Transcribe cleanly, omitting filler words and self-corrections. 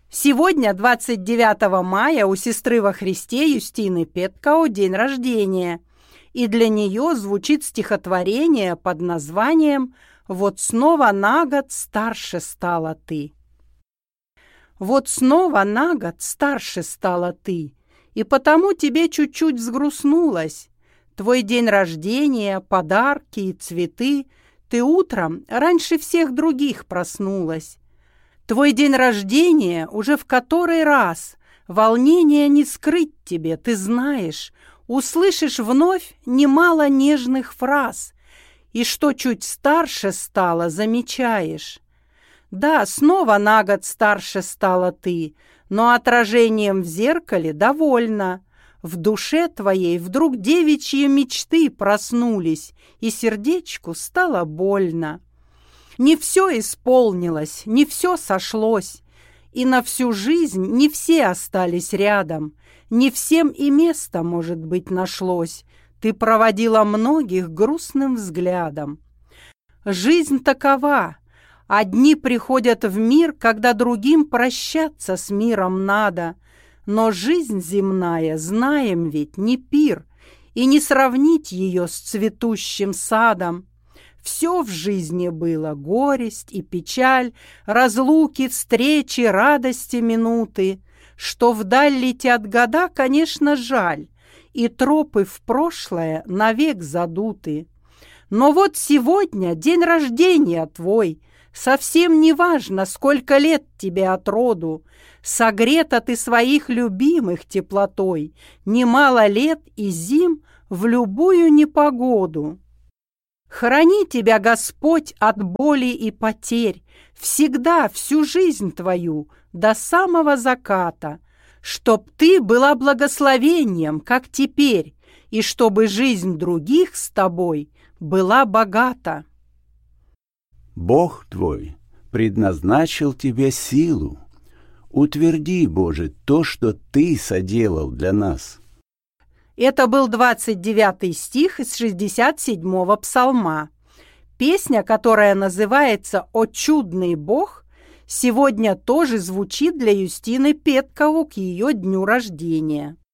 Сегодня, 29 мая, у сестры во Христе Юстины Петкау день рождения, и для нее звучит стихотворение под названием «Вот снова на год старше стала ты». Вот снова на год старше стала ты, и потому тебе чуть-чуть взгрустнулось. Твой день рождения, подарки и цветы, ты утром раньше всех других проснулась. Твой день рождения уже в который раз, волнение не скрыть тебе, ты знаешь, услышишь вновь немало нежных фраз, и что чуть старше стало, замечаешь. Да, снова на год старше стала ты, но отражением в зеркале довольна. В душе твоей вдруг девичьи мечты проснулись, и сердечку стало больно. Не все исполнилось, не все сошлось, и на всю жизнь не все остались рядом, не всем и место, может быть, нашлось. Ты проводила многих грустным взглядом. Жизнь такова. Одни приходят в мир, когда другим прощаться с миром надо. Но жизнь земная, знаем ведь, не пир, и не сравнить ее с цветущим садом. Все в жизни было: горесть и печаль, разлуки, встречи, радости, минуты. Что вдаль летят года, конечно, жаль, и тропы в прошлое навек задуты. Но вот сегодня день рождения твой, совсем не важно, сколько лет тебе от роду. Согрета ты своих любимых теплотой, немало лет и зим в любую непогоду. Храни тебя Господь от боли и потерь всегда, всю жизнь твою, до самого заката, чтоб ты была благословением, как теперь, и чтобы жизнь других с тобой была богата. Бог твой предназначил тебе силу. Утверди, Боже, то, что Ты соделал для нас. Это был 29 стих из 67-го псалма. Песня, которая называется «О чудный Бог», сегодня тоже звучит для Юстины Петкау к ее дню рождения.